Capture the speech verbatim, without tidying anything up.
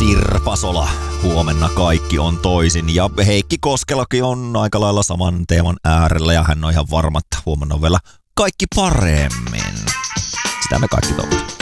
Sirpasola. Huomenna kaikki on toisin. Ja Heikki Koskelakin on aika lailla saman teeman äärellä ja hän on ihan varma, että huomenna on vielä kaikki paremmin. Sitä me kaikki toivotaan.